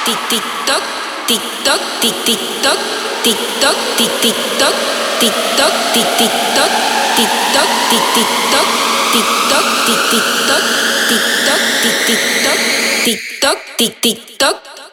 tic toc, tic toc, tic tic toc, tic toc, tic tic toc, tic toc, tic tic toc, tic toc, tic tic toc, tic toc, tic tic toc, tic toc, tic tic toc, tic toc, tic tic toc.